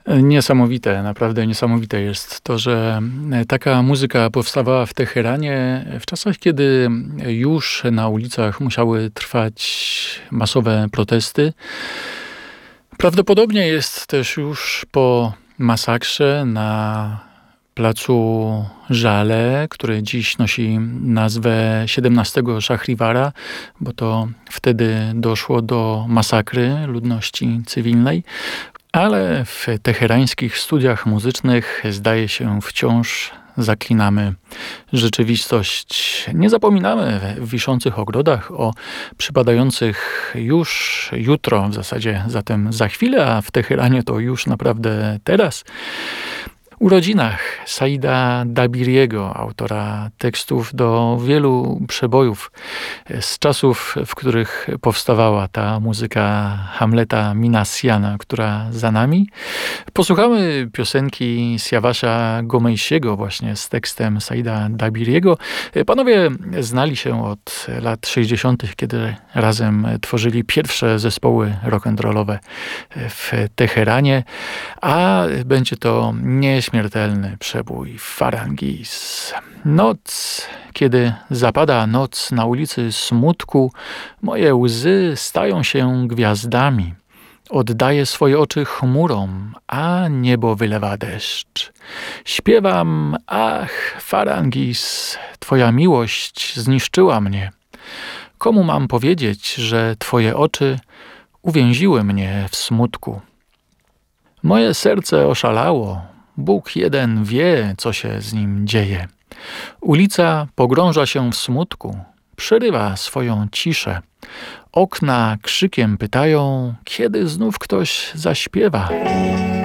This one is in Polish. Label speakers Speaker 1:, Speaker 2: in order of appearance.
Speaker 1: Niesamowite, naprawdę niesamowite jest to, że taka muzyka powstawała w Teheranie w czasach, kiedy już na ulicach musiały trwać masowe protesty. Prawdopodobnie jest też już po masakrze na placu Żale, który dziś nosi nazwę 17 Szachriwara, bo to wtedy doszło do masakry ludności cywilnej. Ale w teherańskich studiach muzycznych zdaje się wciąż zaklinamy rzeczywistość. Nie zapominamy w wiszących ogrodach o przypadających już jutro, w zasadzie zatem za chwilę, a w Teheranie to już naprawdę teraz, urodzinach Saida Dabiriego, autora tekstów do wielu przebojów z czasów, w których powstawała ta muzyka Hamleta Minassiana, która za nami. Posłuchamy piosenki Siawasza Gomejsiego właśnie z tekstem Saida Dabiriego. Panowie znali się od lat 60., kiedy razem tworzyli pierwsze zespoły rock'n'rollowe w Teheranie, a będzie to nieśmiertelny przebój Farangis. Noc, kiedy zapada noc na ulicy smutku, moje łzy stają się gwiazdami. Oddaję swoje oczy chmurom, a niebo wylewa deszcz. Śpiewam, ach, Farangis, twoja miłość zniszczyła mnie. Komu mam powiedzieć, że twoje oczy uwięziły mnie w smutku? Moje serce oszalało. Bóg jeden wie, co się z nim dzieje. Ulica pogrąża się w smutku, przerywa swoją ciszę. Okna krzykiem pytają, kiedy znów ktoś zaśpiewa.